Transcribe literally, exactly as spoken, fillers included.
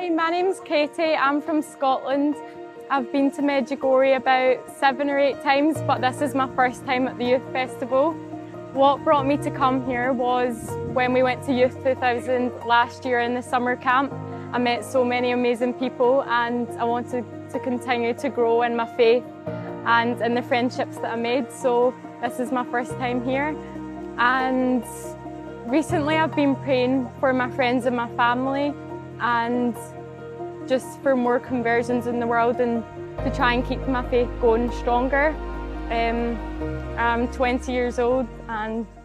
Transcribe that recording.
Hi, my name's Katie. I'm from Scotland. I've been to Medjugorje about seven or eight times, but this is my first time at the Youth Festival. What brought me to come here was when we went to Youth two thousand last year in the summer camp. I met so many amazing people and I wanted to continue to grow in my faith and in the friendships that I made. So this is my first time here. And recently I've been praying for my friends and my family and just for more conversions in the world and to try and keep my faith going stronger. Um, I'm twenty years old and